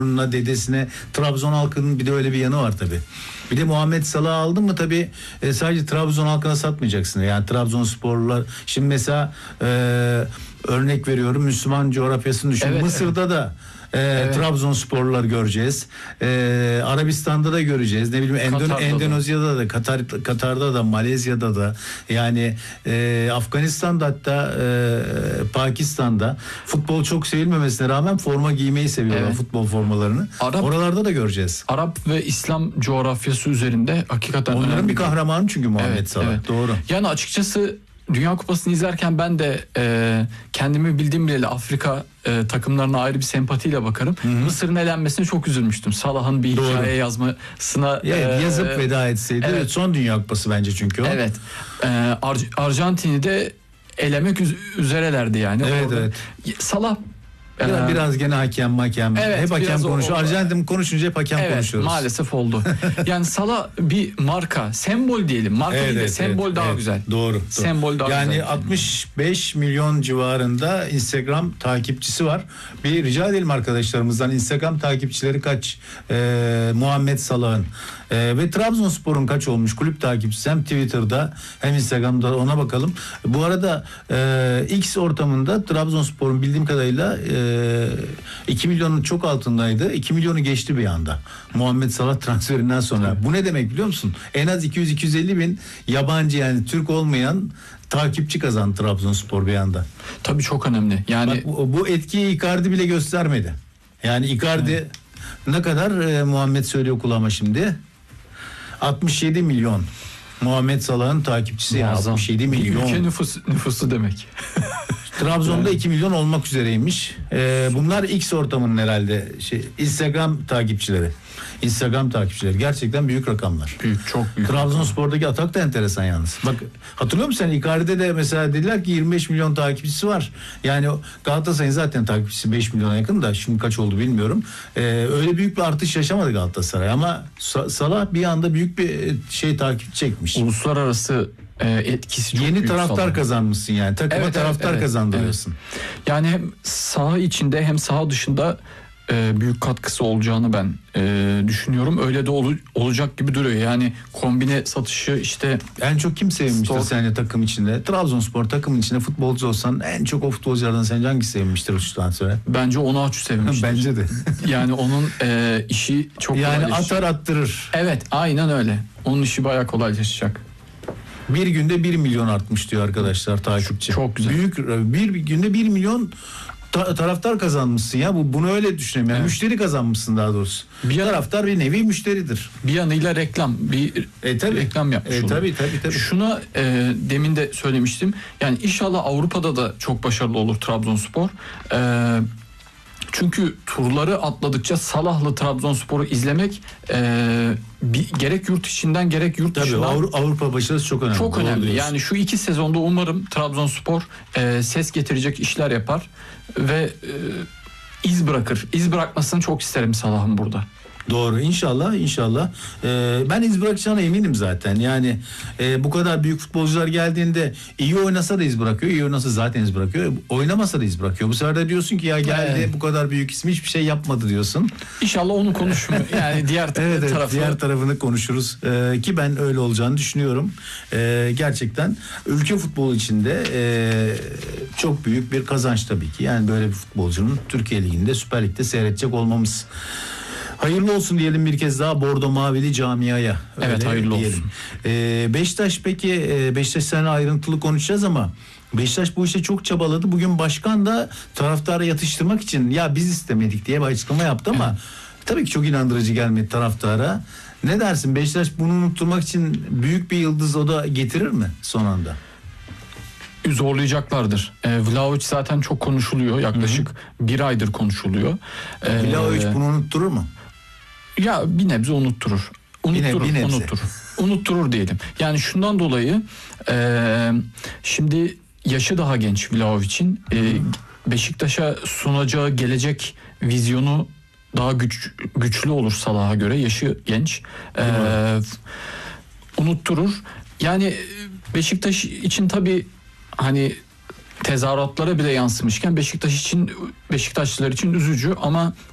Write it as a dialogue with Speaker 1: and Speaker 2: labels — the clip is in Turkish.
Speaker 1: dedesine, Trabzon halkının bir de öyle bir yanı var tabii. Bir de Muhammed Salah'ı aldın mı tabii sadece Trabzon halkına satmayacaksın. Yani Trabzonsporlular şimdi mesela örnek veriyorum, Müslüman coğrafyasını düşün.
Speaker 2: Evet,
Speaker 1: Mısır'da da Trabzonsporlular göreceğiz. Arabistan'da da göreceğiz. Ne bileyim Endonezya'da da, Katar'da da, Malezya'da da, yani Afganistan'da, hatta Pakistan'da futbol çok sevilmemesine rağmen forma giymeyi seviyorlar, futbol formalarını. Oralarda da göreceğiz.
Speaker 2: Arap ve İslam coğrafyası üzerinde hakikaten
Speaker 1: onların bir kahramanı çünkü Muhammed Salah. Evet. Doğru.
Speaker 2: Yani açıkçası Dünya Kupası'nı izlerken ben de kendimi bildiğim bileli Afrika takımlarına ayrı bir sempatiyle bakarım. Mısır'ın elenmesine çok üzülmüştüm. Salah'ın bir hikaye yazmasına
Speaker 1: yazıp veda etseydi. Son Dünya Kupası bence çünkü o.
Speaker 2: Evet. Arjantin'i de elemek üzerelerdi yani.
Speaker 1: Evet.
Speaker 2: Salah
Speaker 1: biraz gene hakem. Hep hakem konuşuyor. Arjantin konuşunca hep hakem konuşuyoruz.
Speaker 2: Maalesef oldu. Yani Salah bir marka, sembol diyelim. Marka değil de sembol daha güzel.
Speaker 1: Doğru.
Speaker 2: Sembol daha
Speaker 1: yani
Speaker 2: güzel.
Speaker 1: 65 milyon civarında Instagram takipçisi var. Bir rica edelim arkadaşlarımızdan, Instagram takipçileri kaç? Muhammed Salah'ın. Ve Trabzonspor'un kaç olmuş kulüp takipçisi, hem Twitter'da hem Instagram'da, ona bakalım. Bu arada X ortamında Trabzonspor'un bildiğim kadarıyla 2 milyonun çok altındaydı. 2 milyonu geçti bir anda Muhammed Salah transferinden sonra. Tabii. Bu ne demek biliyor musun? En az 200-250 bin yabancı, yani Türk olmayan takipçi kazandı Trabzonspor bir anda.
Speaker 2: Tabii çok önemli. Yani
Speaker 1: bak, bu etkiyi Icardi bile göstermedi. Yani Icardi ne kadar Muhammed söylüyor kulağıma şimdi. 67 milyon. Muhammed Salah'ın takipçisi yani 67 milyon.
Speaker 2: Ülke nüfusu demek.
Speaker 1: Trabzon'da 2 milyon olmak üzereymiş. Bunlar X ortamının herhalde Instagram takipçileri. Gerçekten büyük rakamlar.
Speaker 2: Çok büyük.
Speaker 1: Trabzonspor'daki atak da enteresan yalnız. Bak, hatırlıyor musun sen, Icardi'de de mesela dediler ki 25 milyon takipçisi var. Yani Galatasaray'ın zaten takipçisi 5 milyona yakın da şimdi kaç oldu bilmiyorum. Öyle büyük bir artış yaşamadı Galatasaray ama Salah bir anda büyük bir takip çekmiş.
Speaker 2: Uluslararası etkisi çok
Speaker 1: yeni
Speaker 2: büyük.
Speaker 1: Taraftar
Speaker 2: Salah
Speaker 1: kazanmışsın yani. Takıma taraftar kazandırıyorsun.
Speaker 2: Evet. Yani hem saha içinde hem saha dışında büyük katkısı olacağını ben düşünüyorum. Öyle de olacak gibi duruyor. Yani kombine satışı işte.
Speaker 1: En çok kim sevmiştir sence takım içinde? Trabzonspor takımın içinde futbolcu olsan en çok o futbolculardan sence hangisi sevmiştir şu transfere?
Speaker 2: Bence Onaçu sevmiştir.
Speaker 1: Bence de.
Speaker 2: Yani onun işi çok
Speaker 1: yani atar attırır.
Speaker 2: Evet, aynen öyle. Onun işi bayağı kolaylaşacak.
Speaker 1: Bir günde 1 milyon artmış diyor arkadaşlar takipçi.
Speaker 2: Çok güzel.
Speaker 1: Bir günde 1 milyon taraftar kazanmışsın ya. Bunu öyle düşünelim. Yani müşteri kazanmışsın daha doğrusu. Taraftar bir nevi müşteridir.
Speaker 2: Bir yanıyla reklam. Reklam yapmış olur.
Speaker 1: Tabii.
Speaker 2: Şuna demin de söylemiştim. Yani inşallah Avrupa'da da çok başarılı olur Trabzonspor. Çünkü turları atladıkça Salah'lı Trabzonspor'u izlemek gerek yurt içinden gerek yurt dışından.
Speaker 1: Avrupa başarısı çok önemli.
Speaker 2: Çok önemli. Yani şu 2 sezonda umarım Trabzonspor ses getirecek işler yapar ve iz bırakır. İz bırakmasını çok isterim Salah'ın burada.
Speaker 1: Doğru, inşallah. Ben iz bırakacağına eminim zaten. Yani bu kadar büyük futbolcular geldiğinde iyi oynasa da iz bırakıyor. İyi oynasa zaten iz bırakıyor. Oynamasa da iz bırakıyor. Bu sefer de diyorsun ki ya geldi bu kadar büyük ismi hiçbir şey yapmadı diyorsun.
Speaker 2: İnşallah onu konuşmuyor. Yani diğer
Speaker 1: diğer tarafını konuşuruz. Ki ben öyle olacağını düşünüyorum. Gerçekten ülke futbolu içinde çok büyük bir kazanç tabii ki. Yani böyle bir futbolcunun Türkiye Ligi'nde, Süper Lig'de seyredecek olmamız. Hayırlı olsun diyelim bir kez daha Bordo Mavili camiaya.
Speaker 2: Evet, hayırlı olsun.
Speaker 1: Beşiktaş Beşiktaş seninle ayrıntılı konuşacağız ama Beşiktaş bu işe çok çabaladı. Bugün başkan da taraftarı yatıştırmak için ya biz istemedik diye bir açıklama yaptı ama tabii ki çok inandırıcı gelmedi taraftara. Ne dersin, Beşiktaş bunu unutturmak için büyük bir yıldız o da getirir mi son anda?
Speaker 2: Zorlayacaklardır. Vlahovic zaten çok konuşuluyor. Yaklaşık bir aydır konuşuluyor.
Speaker 1: Vlahovic bunu unutturur mu?
Speaker 2: Ya bir nebze unutturur. Unutturur diyelim. Yani şundan dolayı şimdi yaşı daha genç Vlahovic'in. Beşiktaş'a sunacağı gelecek vizyonu daha güçlü olur Salah'a göre. Yaşı genç. Unutturur. Yani Beşiktaş için tabii hani tezahüratlara bile yansımışken Beşiktaşlılar için üzücü ama